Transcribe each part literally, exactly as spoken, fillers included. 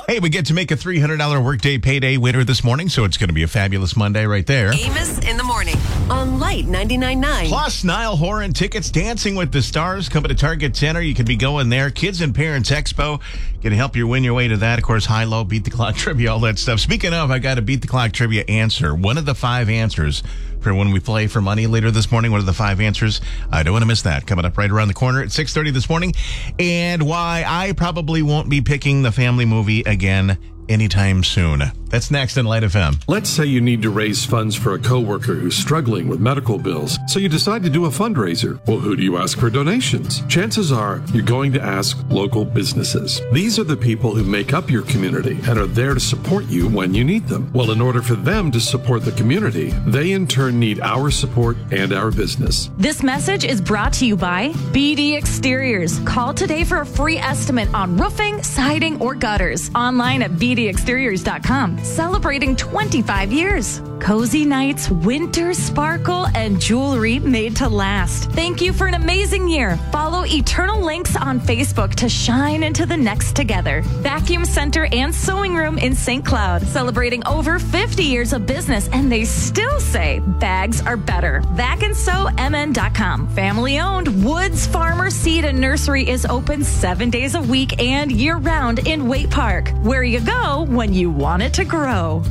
Hey, we get to make a three hundred dollars workday payday winner this morning, so it's going to be a fabulous Monday right there. Amos in the morning on Light ninety-nine point nine. Plus, Niall Horan tickets, Dancing with the Stars, coming to Target Center. You could be going there. Kids and Parents Expo going to help you win your way to that. Of course, high-low, beat the clock trivia, all that stuff. Speaking of, I got a beat the clock trivia answer. One of the five answers for when we play for money later this morning. One of the five answers. I don't want to miss that. Coming up right around the corner at six thirty this morning. And why I probably won't be picking the family movie again anytime soon. That's next in Light F M. Let's say you need to raise funds for a coworker who's struggling with medical bills, so you decide to do a fundraiser. Well, who do you ask for donations? Chances are you're going to ask local businesses. These are the people who make up your community and are there to support you when you need them. Well, in order for them to support the community, they in turn need our support and our business. This message is brought to you by B D Exteriors. Call today for a free estimate on roofing, siding, or gutters. Online at b d exteriors dot com. Celebrating twenty-five years. Cozy nights, winter sparkle, and jewelry made to last. Thank you for an amazing year. Follow Eternal Links on Facebook to shine into the next together. Vacuum Center and Sewing Room in Saint Cloud. Celebrating over fifty years of business, and they still say bags are better. vac and sew m n dot com. Family owned, Woods Farmer Seed and Nursery is open seven days a week and year round in Waite Park, where you go when you want it to grow.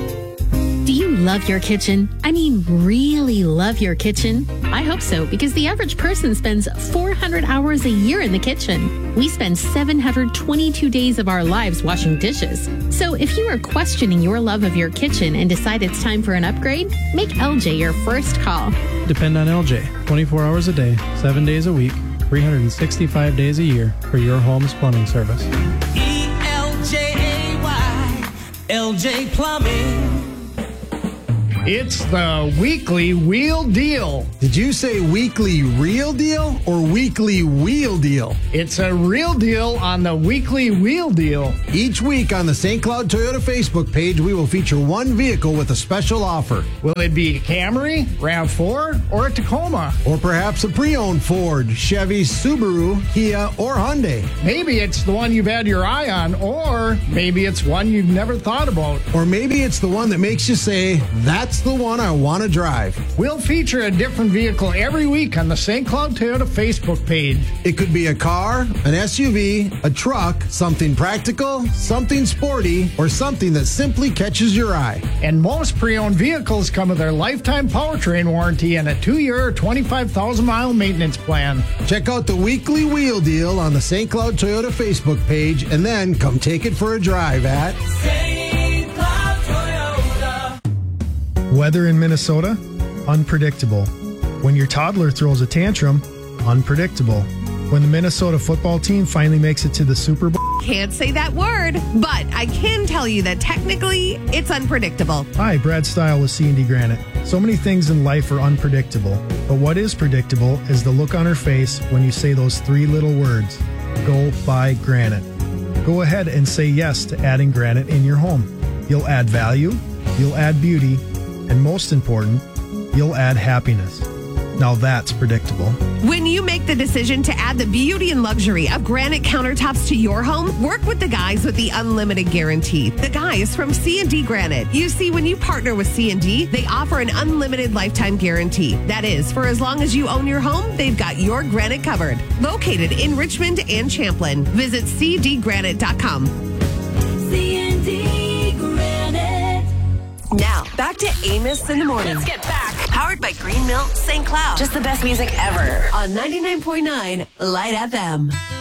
Do you love your kitchen? I mean, really love your kitchen? I hope so, because the average person spends four hundred hours a year in the kitchen. We spend seven hundred twenty-two days of our lives washing dishes. So if you are questioning your love of your kitchen and decide it's time for an upgrade, make L J your first call. Depend on L J. twenty-four hours a day, seven days a week, three hundred sixty-five days a year for your home's plumbing service. E L J A Y, L J Plumbing. It's the weekly wheel deal. Did you say weekly real deal or weekly wheel deal? It's a real deal on the weekly wheel deal. Each week on the Saint Cloud Toyota Facebook page, we will feature one vehicle with a special offer. Will it be a Camry, RAV four, or a Tacoma? Or perhaps a pre-owned Ford, Chevy, Subaru, Kia, or Hyundai. Maybe it's the one you've had your eye on, or maybe it's one you've never thought about. Or maybe it's the one that makes you say, that's the one I want to drive. We'll feature a different vehicle every week on the Saint Cloud Toyota Facebook page. It could be a car, an S U V, a truck, something practical, something sporty, or something that simply catches your eye. And most pre-owned vehicles come with their lifetime powertrain warranty and a two-year, twenty-five thousand mile maintenance plan. Check out the weekly wheel deal on the Saint Cloud Toyota Facebook page, and then come take it for a drive at Saint Cloud Toyota. Weather in Minnesota? Unpredictable. When your toddler throws a tantrum? Unpredictable. When the Minnesota football team finally makes it to the Super Bowl? Can't say that word, but I can tell you that technically it's unpredictable. Hi, Brad Stile with C and D Granite. So many things in life are unpredictable, but what is predictable is the look on her face when you say those three little words, go buy granite. Go ahead and say yes to adding granite in your home. You'll add value, you'll add beauty, and most important, you'll add happiness. Now that's predictable. When you make the decision to add the beauty and luxury of granite countertops to your home, work with the guys with the unlimited guarantee. The guys from C and D Granite. You see, when you partner with C and D, they offer an unlimited lifetime guarantee. That is, for as long as you own your home, they've got your granite covered. Located in Richmond and Champlin. Visit c d granite dot com. C and D Granite. Now, back to Amos in the morning. Let's get back. Powered by Green Mill Saint Cloud. Just the best music ever on ninety-nine point nine Light F M.